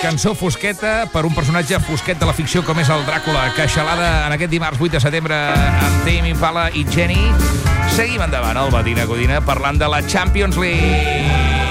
Cançó fosqueta per un personatge fosquet de la ficció com és el Dràcula, queixalada en aquest dimarts 8 de setembre amb Tame Impala i Jenny. Seguim endavant al Matina Codina parlant de la Champions League.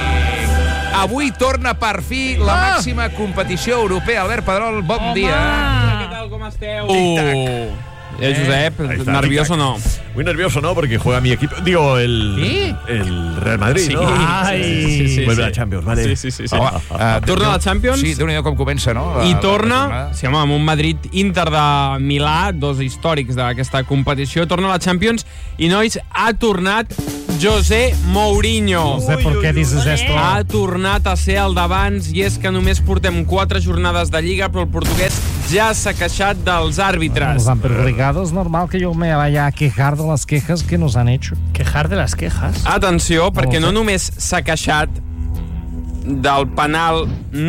Avui torna per fi la màxima competició europea. Albert Pedrol, bon dia. ¿Qué tal? ¿Cómo esteu? Tic-tac. Josep, ¿nervioso o no? Muy nervioso, ¿no? Porque juega mi equipo. Digo, el Real Madrid, Sí. ¿no? Sí. Vuelve a Champions, ¿vale? Sí. Torna a la Champions? Sí, Déu-n'hi-do com comença, no? I torna, sí, home, amb un Madrid-Inter de Milà, dos històrics d'aquesta competició, torna a la Champions i, nois, ha tornat José Mourinho. No sé por qué dices esto. Ha tornat a ser el d'abans i és que només portem 4 jornades de Lliga, però el portuguès ja s'ha queixat dels àrbitres. Nos han perjudicado, es normal que yo me vaya a quejar de las quejas que nos han hecho. ¿Quejar de las quejas? Atenció, perquè No ho sé. no només s'ha queixat del penal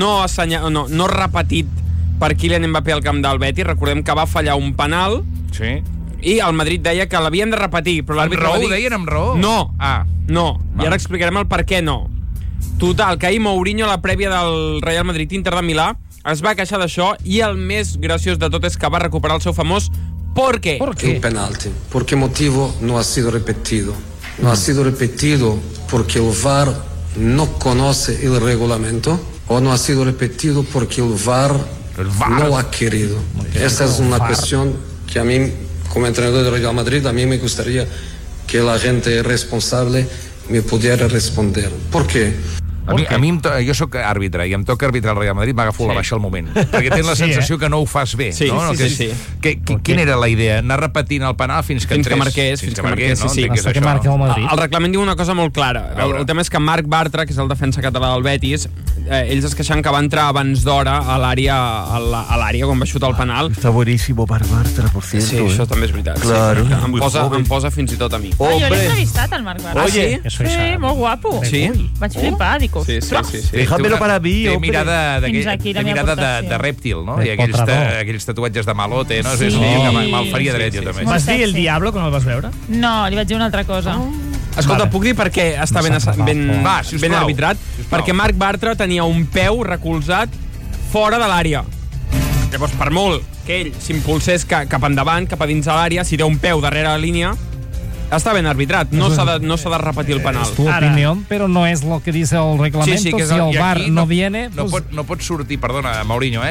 no repetit per Kylian Mbappé al camp del Betis. Recordem que va fallar un penal Sí. i el Madrid deia que l'havien de repetir, però Amb l'àrbitre raó, va dir... ho deien amb raó? No, no. Val. I ara explicarem el per què no. Total, que ahir Mourinho, a la prèvia del Real Madrid-Inter de Milà, es va queixar d'això i el més graciós de tot és que va recuperar el seu famós ¿por qué? ¿Por Un qué? penalti. ¿Por qué motivo no ha sido repetido? No ha sido repetido porque el VAR no conoce el reglamento o no ha sido repetido porque el VAR no ha querido. Esa es una cuestión que a mí, como entrenador del Real Madrid, a mí me gustaría que la gente responsable me pudiera responder. ¿Por qué? Jo sóc àrbitre i em toca arbitrar el Real Madrid, m'agafo la baixa al moment. Perquè tens la sensació que no ho fas bé. Sí, no? sí. Quina era la idea? Anar repetint el penal fins que marqués, no? Entenc que és Hasta que això, marque el Madrid. El reglament diu una cosa molt clara. El tema és que Marc Bartra, que és el defensa català del Betis, ells es queixen que va entrar abans d'hora a l'àrea quan va xutar el penal. Está buenísimo Marc Bartra, por cierto. Sí, això també és veritat. Claro. Sí. Muy Em posa fins i tot a mi. Jo l'he entrevistat, al Marc Bartra. Oye, Eso es Sí, molt guapo. Sí? Vaig flipar, dic, Sí. Déjamelo para mí, Té hombre. mirada Fins aquí la meva aportació. de rèptil, no? De I potrador. aquells tatuatges de malote, no? Sí. És un tio que me'l faria dret, jo també. ¿Vas dir el sexy. Diablo quan el vas veure? No, li vaig dir una altra cosa. Escolta, puc dir per què està ben Va, sisplau. ben arbitrat? Sisplau. Perquè Marc Bartra tenia un peu recolzat fora de l'àrea. Llavors, per molt que ell s'impulsés cap endavant, cap a dins de l'àrea, si té un peu darrere la línia, està ben arbitrat. No s'ha de repetir el penal. Es tu Ara. opinión, pero no es lo que dice el reglamento. que és Si el i VAR aquí no viene, no pues... pot sortir, perdona, Mourinho,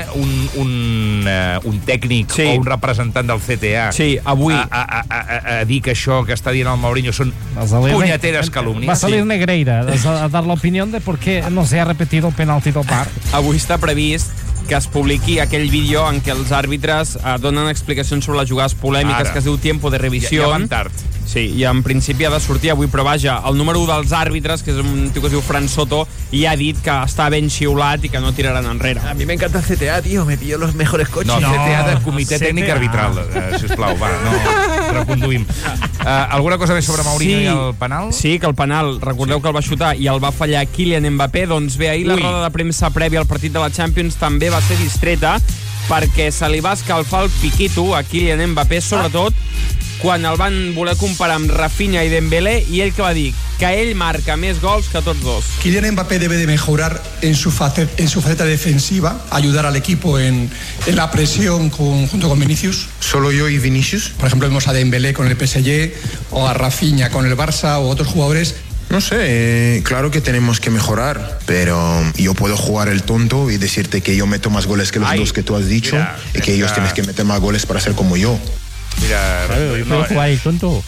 un tècnic Sí. o un representant del CTA Sí, avui. a dir que això que està dient el Mourinho són Va a salir punyeteres Va a calúmnies. salir Negreira a dar la opinión de por qué no se ha repetido el penalti del VAR. Avui està previst que es publiqui aquell vídeo en què els àrbitres donen explicacions sobre les jugades polèmiques, Ara. que es diu Tiempo de Revisión. Ja van tard. Sí, i en principi ha de sortir avui, però vaja, el número 1 dels àrbitres, que és un tio que es diu Fran Soto, ja ha dit que està ben xiulat i que no tiraran enrere. A mí me encanta el CTA, tío. Me pilló los mejores coches. No, No, CTA de Comitè CTA. Tècnic Arbitral, sisplau, va, no reconduïm. Alguna cosa més sobre Mourinho i el penal? Sí, que el penal, recordeu que el va xutar i el va fallar Kylian Mbappé, doncs bé, ahir la Ui. roda de premsa prèvia al partit de la Champions també va ser distreta perquè se li va escalfar el piquito a Kylian Mbappé, sobretot quan el van voler comparar amb Rafinha i Dembélé, i ell que va dir que ell marca més gols que tots dos. Kylian Mbappé debe de mejorar en su faceta defensiva, ayudar al equipo en la presión junto con Vinicius. Solo yo y Vinicius. Por ejemplo, vemos a Dembélé con el PSG o a Rafinha con el Barça o otros jugadores. No sé, claro que tenemos que mejorar, pero yo puedo jugar el tonto y decirte que yo meto más goles que los dos que tú has dicho, mira, y que ellos tienes que meter más goles para ser como yo. Mira, Claro, yo puedo jugar el tonto.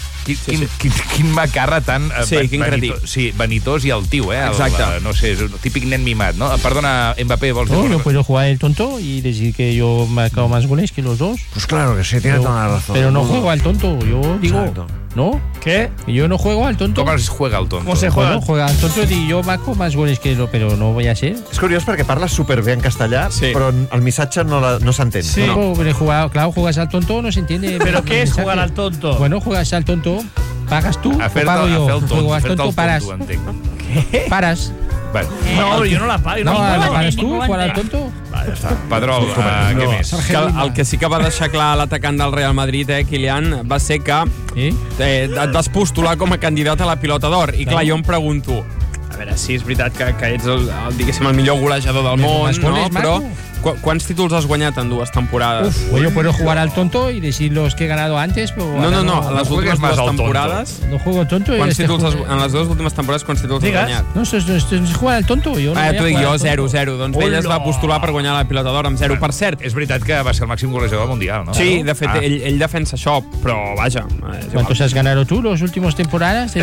Quin macarra tan Sí, quin cretí. Sí, vanitós i altiu, Exacte. No sé, és un típic nen mimat, no? Perdona, Mbappé, vols dir No, alguna yo cosa? puedo jugar el tonto y decir que yo marco más goles que los dos. Pues claro que sí, tiene Pero, toda la razón. pero no juego al tonto. Yo digo, Exacto. ¿no? ¿Qué? Yo no juego al tonto. Com es juega el tonto? ¿Cómo se juega? Bueno, juega al tonto y yo marco más goles que lo, pero no voy a ser. És curiós perquè parles superbé en castellà, Sí. però el missatge no s'entén. Sí. No, pero claro, juegas al tonto, no se entiende. ¿Pero qué es mensaje. jugar al tonto? Bueno, juegas al tonto, pagas tú A o fer-te pago yo. el tonto, Juego a al fer-te tonto, el paras. tonto, entenc. Paras. Vale. No, yo no la pago. No, Ningú ho lo entén, pagas tú, ningú ho jugar al entén. tonto. Pedrol, què més? Que el que sí que va deixar clar l'atacant del Real Madrid, Kylian, va ser que ¿Eh? et vas postular com a candidat a la pilota d'or. I clar, jo em pregunto, A veure, sí, és veritat que ets diguéssim, el millor golejador del món, no? Però quants títols has guanyat en 2 temporades? Yo puedo jugar al tonto y decir los que he ganado antes, pero... No, en les últimes 2 temporades... No juego tonto. En les 2 últimes temporades, quants títols has guanyat? No, és jugar al tonto. T'ho dic jo, 0. Doncs ell es va postular per guanyar la pilota d'or amb 0. Per cert... És veritat que va ser el màxim golejador mundial, no? Sí, de fet, ell defensa això, però vaja... ¿Cuántos has ganado tú los últimos temporadas?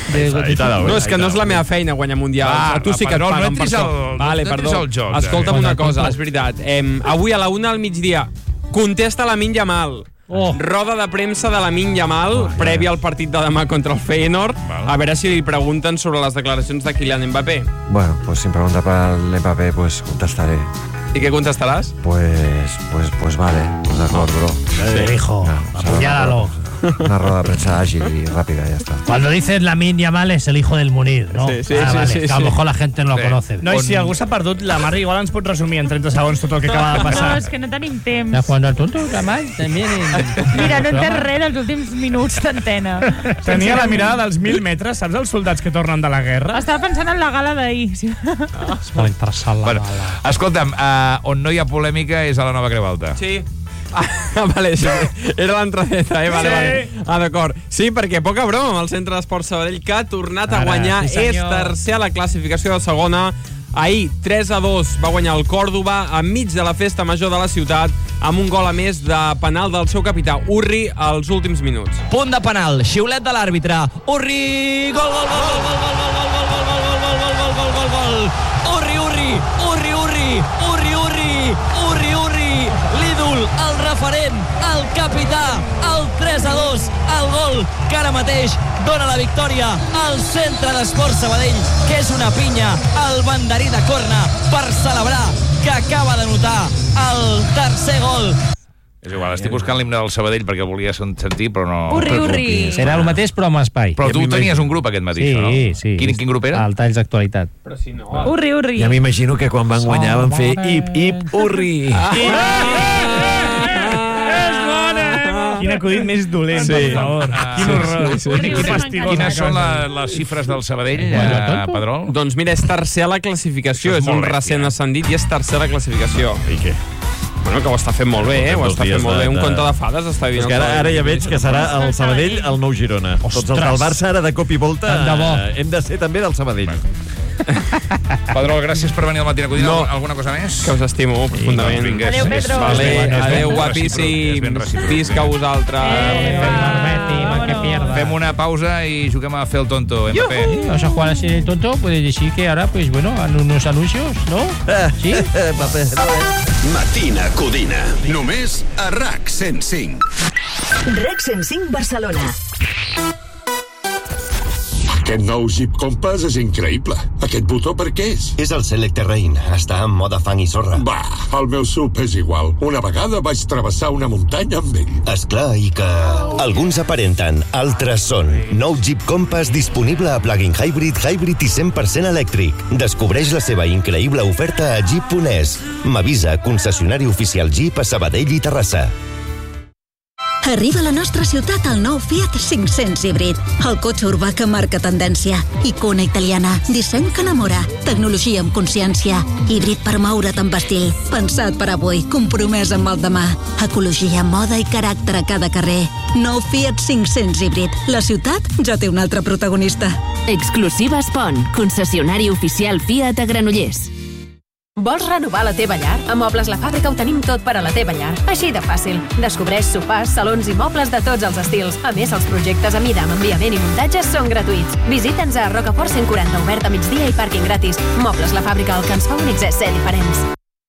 No, és que no és la meva feina guanyar mundial. A tu sí que et paguen per això. Vale, perdó. Escolta'm una cosa, és veritat. Avui a la 1 al migdia contesta Lamine Yamal. Roda de premsa de Lamine Yamal prèvia al partit de demà contra el Feyenoord. A veure si li pregunten sobre les declaracions de Kylian Mbappé. Bueno, pues si pregunta per l'Mbappé, pues contestaré. ¿Y qué contestarás? Pues vale, mejor, bro. Sí. Hijo, apuñálalo. Una rueda de prensa ágil y rápida, ya está. Cuando dices Lamine Yamal es el hijo del Munir, ¿no? Sí, vale, a lo mejor la gente no lo conoce. No, i si algú s'ha perdut, la Marri igual ens pot resumir en 30 segons tot el que acaba de passar. No, és que no tenim temps. ¿Está jugando al tonto, Yamal? También. Mira, no entès res dels últims minuts d'antena. Tenia la mirada dels 1.000 metres, saps els soldats que tornen de la guerra? Estava pensant en la gala d'ahir. És molt interessant la gala. Escolta'm, on no hi ha polèmica és a la Nova Creu Alta. Sí. Vale, sí. Era l'entradeta, vale. D'acord. Sí, perquè poca broma amb el Centre d'Esports Sabadell, que ha tornat a guanyar. És tercer a la classificació de segona. Ahir, 3-2, va guanyar el Còrdova enmig de la festa major de la ciutat amb un gol a més de penal del seu capità, Urri, als últims minuts. Punt de penal, xiulet de l'àrbitre. Urri, gol, gol, gol, gol, gol, gol, gol, gol, gol, gol, gol, gol, gol, gol, gol, gol. Urri, Urri, Urri, Urri, Urri, Urri, Urri, Urri, l'ídol, el referent, el capità, el 3-2, el gol que ara mateix dona la victòria al Centre d'Esports Sabadell, que és una pinya, el banderí de corna per celebrar que acaba de notar el tercer gol. És igual, estic buscant l'himne del Sabadell perquè el volia sentir, però no... Urri, urri. Serà el mateix, però amb espai. Però tu tenies un grup aquest matí, no? Sí. Quin grup era? El Talls d'Actualitat. Però si no... Urri, urri. Ja m'imagino que quan van guanyar van fer hip, urri. Quin acudit més dolent, per favor. Quin horror. Quines són les xifres del Sabadell, Pedrol? Doncs mira, és tercer a la classificació. És un recent ascendit i és tercer a la classificació. I què? Bueno, que ho està fent molt bé, ho està fent molt bé. Un conte de fades està vivint. Ara ja veig que serà el Sabadell el nou Girona. Tots els del Barça ara de cop i volta hem de ser també del Sabadell. Pedrol, gràcies per venir al Matina Codina. Alguna cosa més? Que us estimo profundament. Adéu, Pedro. Adéu, guapíssims. Visca vosaltres. Fem una pausa i juguem a fer el tonto, Mbappé. Vamos a jugar a ser el tonto, puedes decir que ahora, pues bueno, han unos anuncios, ¿no? ¿Sí? Matina Codina. Només a RAC 105. RAC 105 Barcelona. Aquest nou Jeep Compass és increïble. Aquest botó per què és? És el Select Terrain. Està en mode fang i sorra. Va, el meu SUV és igual. Una vegada vaig travessar una muntanya amb ell. Esclar, i que... Alguns aparenten, altres són. Nou Jeep Compass disponible a plug-in hybrid i 100% elèctric. Descobreix la seva increïble oferta a Jeep.es. M'avisa, concessionari oficial Jeep a Sabadell i Terrassa. Arriba a la nostra ciutat el nou Fiat 500 híbrid. El cotxe urbà que marca tendència. Icona italiana. Disseny que enamora. Tecnologia amb consciència. Híbrid per moure't amb estil. Pensat per avui. Compromès amb el demà. Ecologia, moda i caràcter a cada carrer. Nou Fiat 500 híbrid. La ciutat ja té un altre protagonista. Exclusiva Espon. Concessionari oficial Fiat a Granollers. Vols renovar la teva llar? A Mobles La Fàbrica ho tenim tot per a la teva llar. Així de fàcil. Descobreix sofàs, salons i mobles de tots els estils. A més, els projectes a mida amb enviament i muntatge són gratuïts. Visita'ns a Rocafort 140, obert a migdia i pàrquing gratis. Mobles La Fàbrica, el que ens fa únics és ser diferents.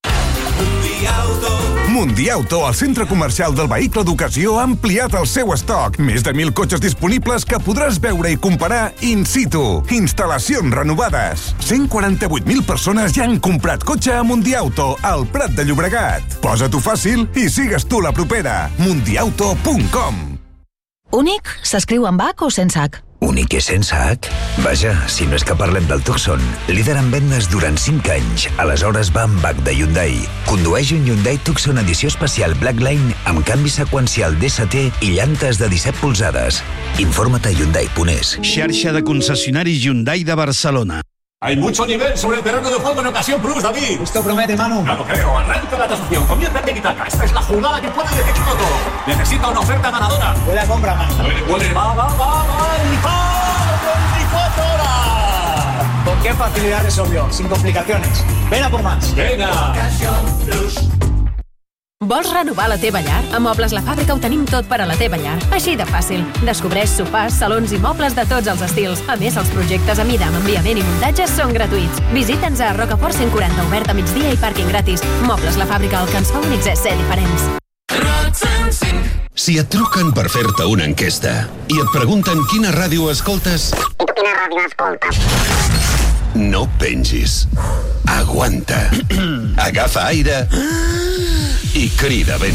Mundiauto, el centre comercial del vehicle d'ocasió, ha ampliat el seu estoc. Més de 1.000 cotxes disponibles que podràs veure i comparar in situ. Instal·lacions renovades. 148.000 persones ja han comprat cotxe a Mundiauto, al Prat de Llobregat. Posa-t'ho fàcil i sigues tu la propera. Mundiauto.com. Únic s'escriu amb H o sense H? Únic és sense H? Vaja, si no és que parlem del Tucson. Líder en vendes durant 5 anys. Aleshores va amb H de Hyundai. Condueix un Hyundai Tucson edició especial Blackline amb canvi seqüencial DST i llantes de 17 polzades. Informa't a Hyundai.es. Xarxa de concessionaris Hyundai de Barcelona. Hay mucho nivel sobre el terreno de juego en ocasión plus, David. Esto promete, Manu. No lo creo. Arranca la tasación. Comienza el tiki-taka. Esta es la jugada que puede decidirlo todo. Necesita una oferta ganadora. Huele a compra, Manu. Huele, va. ¡Y va! 24 horas. ¿Con qué facilidad resolvió? Sin complicaciones. Ven a por más. Venga. Ocasión plus. Vols renovar la teva llar? A Mobles La Fàbrica ho tenim tot per a la teva llar. Així de fàcil. Descobreix sofàs, salons i mobles de tots els estils. A més, els projectes a mida amb enviament i muntatge són gratuïts. Visita'ns a Rocafort 140, obert a migdia i pàrquing gratis. Mobles La Fàbrica, el que ens fa únics és ser diferents. Si et truquen per fer-te una enquesta i et pregunten quina ràdio escoltes... I tu quina ràdio escoltes? No pengis. Aguanta. Agafa aire i crida ben